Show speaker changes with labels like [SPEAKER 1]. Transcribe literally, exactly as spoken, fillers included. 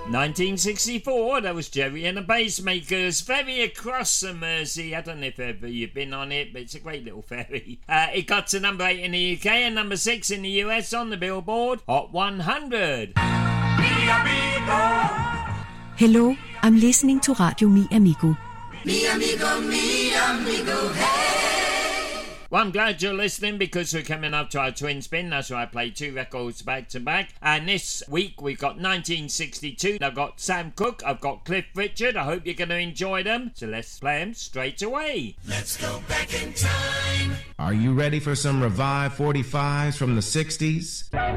[SPEAKER 1] nineteen sixty-four, that was Jerry and the Pacemakers, Ferry Across the Mersey. I don't know if ever you've been on it, but it's a great little ferry. Uh, it got to number eight in the U K and number six in the U S on the Billboard Hot one hundred.
[SPEAKER 2] Hello, I'm listening to Radio Mi Amigo.
[SPEAKER 3] Mi amigo, mi amigo, hey!
[SPEAKER 1] Well, I'm glad you're listening because we're coming up to our twin spin. That's why I play two records back to back. And this week we've got nineteen sixty-two. I've got Sam Cooke. I've got Cliff Richard. I hope you're going to enjoy them. So let's play them straight away.
[SPEAKER 3] Let's go back in time.
[SPEAKER 4] Are you ready for some Revive forty-fives from the sixties?